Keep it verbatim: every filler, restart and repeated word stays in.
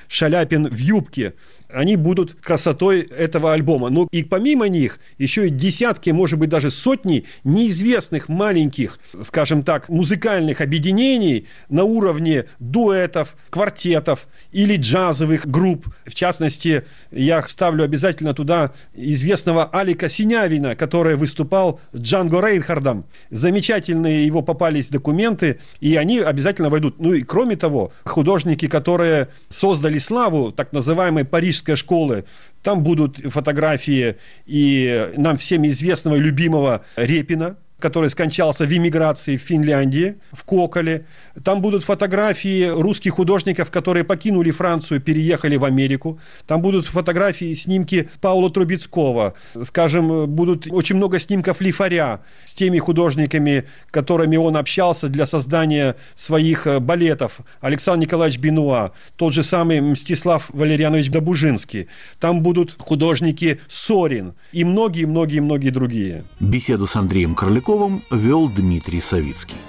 Шаляпин в юбке. Они будут красотой этого альбома. Но и помимо них еще и десятки, может быть, даже сотни неизвестных маленьких, скажем так, музыкальных объединений на уровне дуэтов, квартетов или джазовых групп. В частности, я вставлю обязательно туда известного Алика Синявина, который выступал с Джанго Рейнхардом. Замечательные его попались документы, и они обязательно войдут. Ну и кроме того, художники, которые создали славу так называемой парижской школы, там будут фотографии и нам всем известного и любимого Репина, который скончался в эмиграции в Финляндии, в Коколе. Там будут фотографии русских художников, которые покинули Францию, переехали в Америку. Там будут фотографии, снимки Паула Трубецкого. Скажем, будут очень много снимков Лифаря с теми художниками, которыми он общался для создания своих балетов. Александр Николаевич Бенуа, тот же самый Мстислав Валерьянович Добужинский. Там будут художники Сорин и многие-многие-многие другие. Беседу с Андреем Карликовым вел Дмитрий Савицкий.